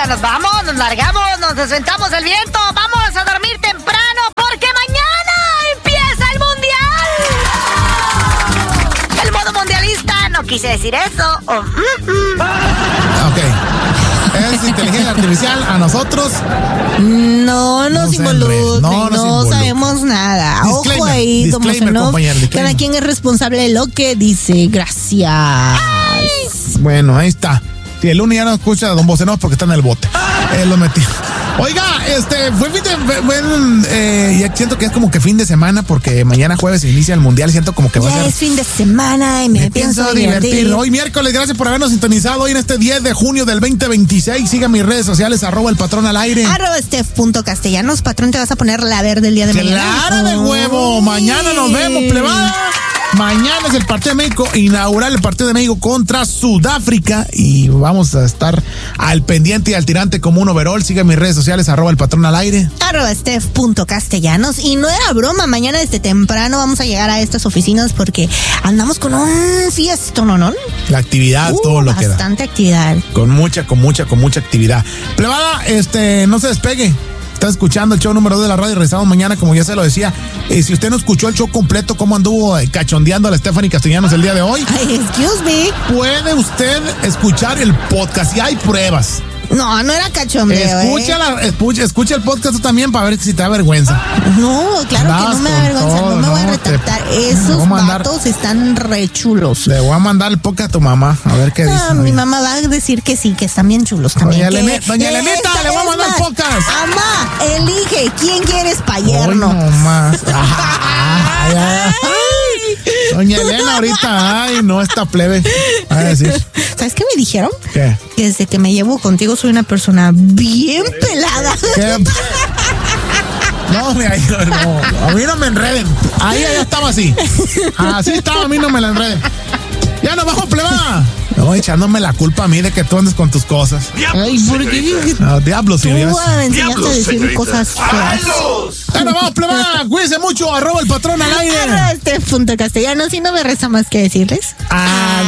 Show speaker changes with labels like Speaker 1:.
Speaker 1: nos vamos, nos largamos, nos desventamos el viento, vamos a dormir temprano porque mañana empieza el mundial. El modo mundialista, no quise decir eso.
Speaker 2: Ok. Es inteligencia artificial, a nosotros
Speaker 1: no nos involucren, no sabemos nada.
Speaker 2: Disclaimer,
Speaker 1: Ojo ahí,
Speaker 2: disclaimer, compañero,
Speaker 1: cada quien es responsable de lo que dice. Gracias. Ay.
Speaker 2: Bueno, ahí está. Si el lunes ya no escucha a Don Bocenov porque está en el bote. Él lo metió. Oiga, fue fin de... ya siento que es como que fin de semana porque mañana jueves se inicia el mundial. Siento como que va a ser...
Speaker 1: es fin de semana y me pienso divertir.
Speaker 2: Hoy miércoles, gracias por habernos sintonizado hoy en este 10 de junio del 2026. Siga mis redes sociales, @elpatrón_al_aire.
Speaker 1: @Steph.castellanos. Patrón, te vas a poner la verde el día de mañana.
Speaker 2: ¡Clara de huevo! Mañana nos vemos, plebada. Mañana es el partido de México, inaugurar el partido de México contra Sudáfrica y vamos a estar al pendiente y al tirante como un overall. Sigue mis redes sociales, @elpatrón_al_aire.
Speaker 1: @Steph.castellanos. Y no era broma, mañana desde temprano vamos a llegar a estas oficinas porque andamos con un fiestón, ¿no?
Speaker 2: La actividad, todo lo que da.
Speaker 1: Bastante actividad.
Speaker 2: Con mucha actividad. Plebada, no se despegue. Está escuchando el show número 2 de la radio y regresamos mañana, como ya se lo decía. Si usted no escuchó el show completo, cómo anduvo cachondeando a la Stephanie Castellanos el día de hoy,
Speaker 1: excuse me,
Speaker 2: puede usted escuchar el podcast y hay pruebas.
Speaker 1: No era cachondeo.
Speaker 2: Escucha el podcast tú también para ver si te da vergüenza.
Speaker 1: No, claro que no me da vergüenza, no me voy a retratar. Esos vatos están re chulos.
Speaker 2: Le voy a mandar el podcast a tu mamá, a ver qué dice.
Speaker 1: Mi mamá va a decir que sí, que están bien chulos también.
Speaker 2: Doña Elenita, le voy a mandar el podcast.
Speaker 1: Mamá, elige quién quieres pa' yerno.
Speaker 2: No más. Doña Elena ahorita, no, esta plebe. A decir.
Speaker 1: ¿Sabes qué me dijeron?
Speaker 2: ¿Qué?
Speaker 1: Que desde que me llevo contigo soy una persona bien pelada.
Speaker 2: ¿Qué? No, a mí no me enreden. Ahí ya estaba así. Así estaba, a mí no me la enreden. Ya nos vamos, plebada. No, echándome la culpa a mí de que tú andes con tus cosas.
Speaker 1: Ay, ¿por qué?
Speaker 2: No, diablos,
Speaker 1: tú me enseñaste a decir cosas feas.
Speaker 2: Ya nos vamos, plebada. Cuídense mucho, @elpatrón_al_aire.
Speaker 1: @Steph.castellanos. Y no me resta más que decirles.